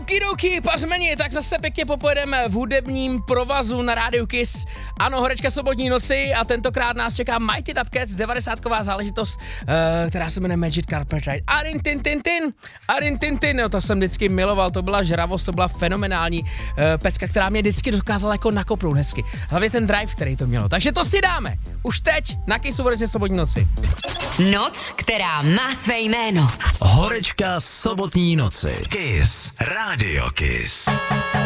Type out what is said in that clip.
Okidoki, pařmeni, tak zase pěkně popojedeme v hudebním provazu na rádiu Kiss. Ano, horečka sobotní noci a tentokrát nás čeká Mighty Dub Cats, 90ková záležitost, která se jmenuje Magic Carpet Ride. Arin Tintin, no to jsem vždycky miloval, to byla žravost, to byla fenomenální pecka, která mě vždycky dokázala jako nakopnout hezky. Hlavně ten drive, který to mělo. Takže to si dáme už teď na Kissu v horečce sobotní noci. Noc, která má své jméno. Horečka sobotní noci. Kiss. Radio Kiss.